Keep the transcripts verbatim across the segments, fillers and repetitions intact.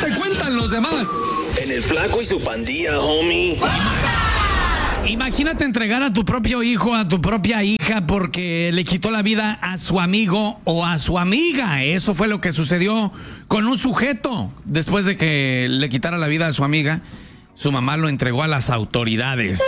te cuentan los demás? En el Flaco y su pandilla, homie. Imagínate entregar a tu propio hijo, a tu propia hija, porque le quitó la vida a su amigo o a su amiga. Eso fue lo que sucedió con un sujeto. Después de que le quitara la vida a su amiga, su mamá lo entregó a las autoridades.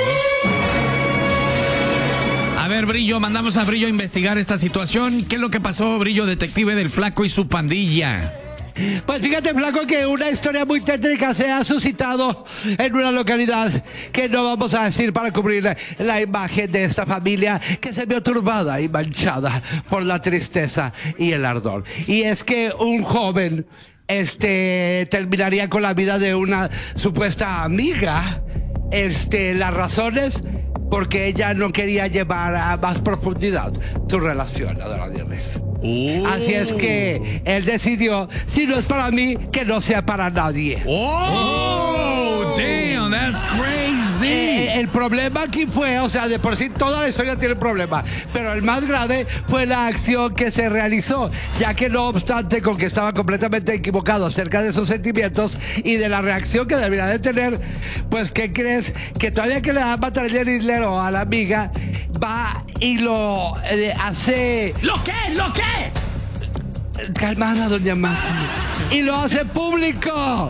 A ver, Brillo, mandamos a Brillo a investigar esta situación. ¿Qué es lo que pasó, Brillo, detective del Flaco y su pandilla? Pues fíjate, Flaco, que una historia muy tétrica se ha suscitado en una localidad que no vamos a decir para cubrir la, la imagen de esta familia que se vio turbada y manchada por la tristeza y el ardor. Y es que un joven este, terminaría con la vida de una supuesta amiga. Este, las razones, porque ella no quería llevar a más profundidad su relación, Adoradiernes. Oh. Así es que él decidió, si no es para mí, que no sea para nadie. ¡Oh! Damn, that's crazy. Eh, el problema aquí fue, o sea, de por sí toda la historia tiene un problema, pero el más grave fue la acción que se realizó, ya que no obstante con que estaba completamente equivocado acerca de sus sentimientos y de la reacción que debería de tener, pues ¿qué crees? Que todavía que le da a matar el dinero a la amiga, va y lo eh, hace... ¿Lo qué? ¿Lo qué? Calmada, doña Mati. Y lo hace público.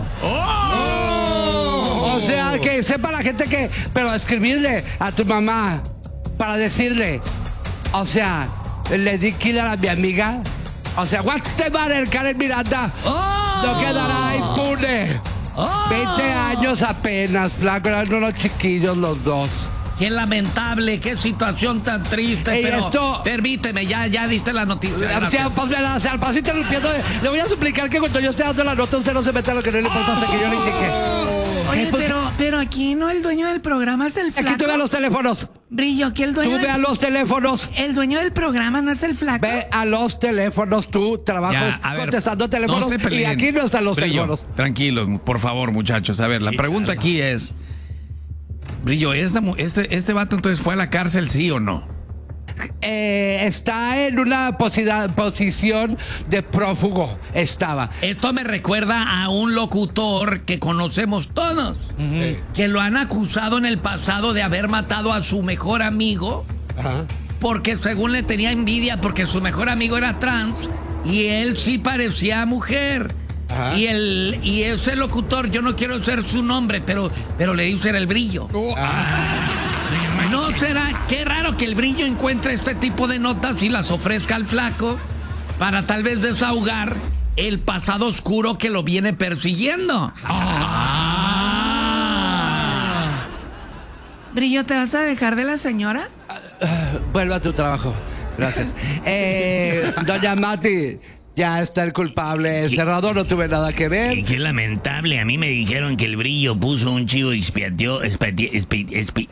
¡Oh! O sea, que sepa la gente que... Pero escribirle a tu mamá para decirle, o sea, le di kill a mi amiga. O sea, what's the matter, Karen Miranda? ¡Oh! No quedará impune. ¡Oh! veinte años apenas, Flaco, eran unos chiquillos los dos. Qué lamentable, qué situación tan triste, Ey, pero esto- permíteme, ya, ya diste la noticia. Tía, pues, me la- o sea, al paso interrumpiendo, le voy a suplicar que cuando yo esté dando la nota usted no se meta a lo que no le importa hasta que yo le indique. Oye, pues- pero, pero aquí no el dueño del programa es el Flaco. Aquí tú ve los teléfonos. Brillo, aquí el dueño Tú ve del... a los teléfonos. El dueño del programa no es el Flaco. Ve a los teléfonos, tú trabajas Ya, a ver, contestando teléfonos no se y peleen. aquí no están los Brillo, teléfonos. tranquilos, por favor, muchachos. A ver, la pregunta aquí es, Brillo, ¿esta mu- este, ¿este vato entonces fue a la cárcel, sí o no? Eh, está en una posida- posición de prófugo, estaba. Esto me recuerda a un locutor que conocemos todos, que lo han acusado en el pasado de haber matado a su mejor amigo, porque según le tenía envidia, porque su mejor amigo era trans y él sí parecía mujer. Y el y ese locutor, yo no quiero ser su nombre, pero, pero le dice era el Brillo. ¿No será? Qué raro que el Brillo encuentre este tipo de notas y las ofrezca al Flaco para tal vez desahogar el pasado oscuro que lo viene persiguiendo. Ah. Brillo, ¿te vas a dejar de la señora? Vuelve a tu trabajo. Gracias. Eh, doña Mati, ya está el culpable encerrado, no tuve nada que ver. Eh, Qué lamentable, a mí me dijeron que el Brillo puso un chivo expiatio, expiati- expi- expi-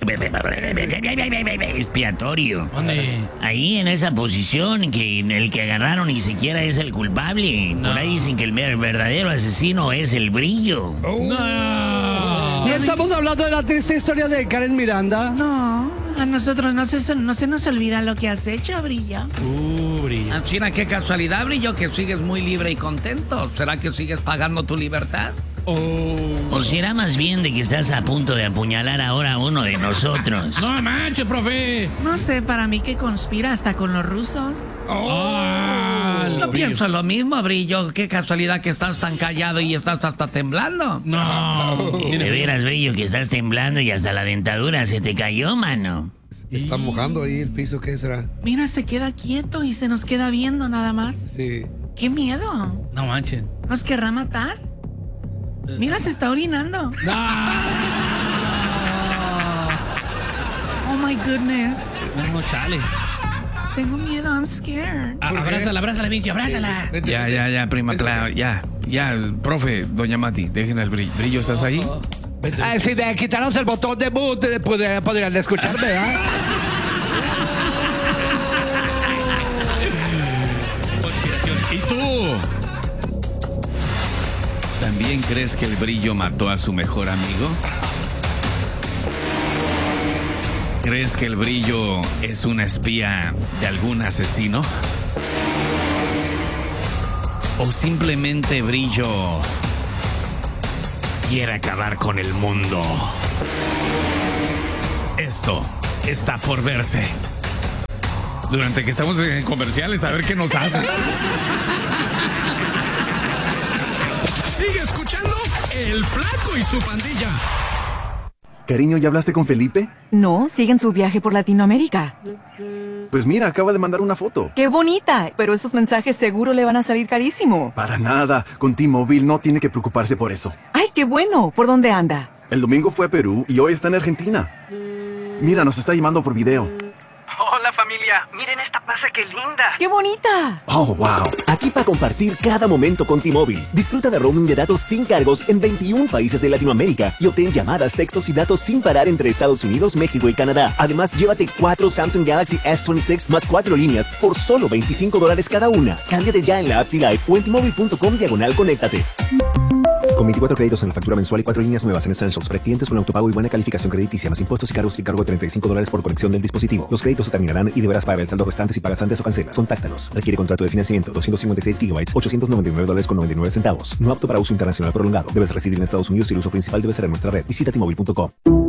expiatorio. ¿Dónde? Ahí en esa posición, que el que agarraron ni siquiera es el culpable. Por ahí dicen que el ver- verdadero asesino es el Brillo. ¿Y estamos hablando de la triste historia de Karen Miranda? No, a nosotros no se, no se nos olvida lo que has hecho, Brillo. Uh, Brillo. China, qué casualidad, Brillo, que sigues muy libre y contento. ¿Será que sigues pagando tu libertad? ¿O será más bien de que estás a punto de apuñalar ahora a uno de nosotros? No manches, profe. No sé, para mí que conspira hasta con los rusos. Ah, Yo Brillo. pienso lo mismo, Brillo. Qué casualidad que estás tan callado y estás hasta temblando. No. De veras, Brillo, que estás temblando y hasta la dentadura se te cayó, mano. Está mojando ahí el piso, ¿qué será? Mira, se queda quieto y se nos queda viendo nada más. Sí. ¡Qué miedo! No manches. ¿Nos querrá matar? Mira, se está orinando. Oh my goodness. No, chale. Tengo miedo, I'm scared. Ah, abrázala, abrázala, Vinci, abrázala. Vente, Ya, vente. ya, ya, prima Vente, Clara, ya, ya, profe, doña Mati, dejen el Brillo. Brillo, ¿estás ahí? vente. Ah, si me quitaras el botón de mute, podrían, podrían escucharme, ¿verdad? ¿Y tú? ¿También crees que el Brillo mató a su mejor amigo? ¿Crees que el Brillo es una espía de algún asesino? ¿O simplemente Brillo quiere acabar con el mundo. Esto está por verse. Durante que estamos en comerciales, a ver qué nos hacen. Sigue escuchando El Flaco y su Pandilla. Cariño, ¿ya hablaste con Felipe? No, siguen su viaje por Latinoamérica. Pues mira, acaba de mandar una foto. ¡Qué bonita! Pero esos mensajes seguro le van a salir carísimo. Para nada, con T-Mobile no tiene que preocuparse por eso. ¡Ay, qué bueno! ¿Por dónde anda? El domingo fue a Perú y hoy está en Argentina. Mira, nos está llamando por video. Hola familia, miren esta plaza que linda. ¡Qué bonita! Oh, wow. Aquí para compartir cada momento con T-Mobile. Disfruta de roaming de datos sin cargos en veintiún países de Latinoamérica y obtén llamadas, textos y datos sin parar entre Estados Unidos, México y Canadá. Además, llévate cuatro Samsung Galaxy S veintiséis más cuatro líneas por solo veinticinco dólares cada una. Cámbiate ya en la app T-Life o en T-Mobile.com diagonal conéctate. Con veinticuatro créditos en la factura mensual y cuatro líneas nuevas en Essentials, preclientes con autopago y buena calificación crediticia, más impuestos y cargos y cargo de treinta y cinco dólares por conexión del dispositivo. Los créditos se terminarán y deberás pagar el saldo restante si pagas antes o cancelas. Contáctanos. Requiere contrato de financiamiento, doscientos cincuenta y seis gigabytes, ochocientos noventa y nueve dólares con noventa y nueve centavos. No apto para uso internacional prolongado. Debes residir en Estados Unidos y el uso principal debe ser en nuestra red. Visita T Mobile punto com.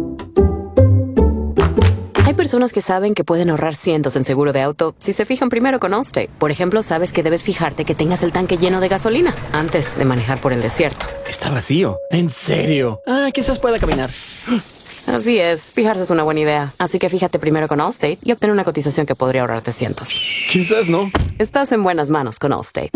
Hay personas que saben que pueden ahorrar cientos en seguro de auto si se fijan primero con Allstate. Por ejemplo, sabes que debes fijarte que tengas el tanque lleno de gasolina antes de manejar por el desierto. Está vacío. ¿En serio? Ah, quizás pueda caminar. Así es, fijarse es una buena idea. Así que fíjate primero con Allstate y obtén una cotización que podría ahorrarte cientos. Quizás no. Estás en buenas manos con Allstate.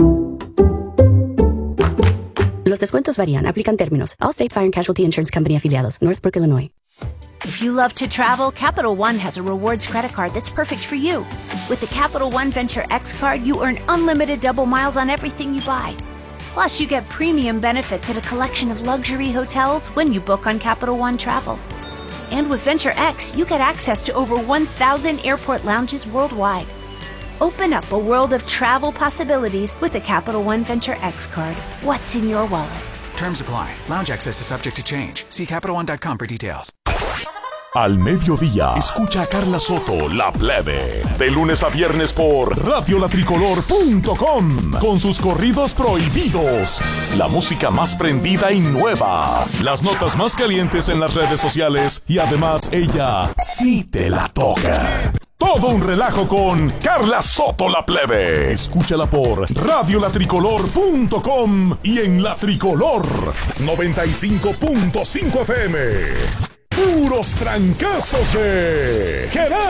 Los descuentos varían. Aplican términos. Allstate Fire and Casualty Insurance Company afiliados. Northbrook, Illinois. If you love to travel, Capital One has a rewards credit card that's perfect for you. With the Capital One Venture X card, you earn unlimited double miles on everything you buy. Plus, you get premium benefits at a collection of luxury hotels when you book on Capital One Travel. And with Venture X, you get access to over one thousand airport lounges worldwide. Open up a world of travel possibilities with the Capital One Venture X card. What's in your wallet? Terms apply. Lounge access is subject to change. See Capital One dot com for details. Al mediodía, escucha a Carla Soto, La Plebe. De lunes a viernes por radio la tricolor punto com. Con sus corridos prohibidos. La música más prendida y nueva. Las notas más calientes en las redes sociales. Y además, ella sí te la toca. Todo un relajo con Carla Soto, La Plebe. Escúchala por radio la tricolor punto com y en La Tricolor noventa y cinco punto cinco F M. Puros trancazos de Gerardo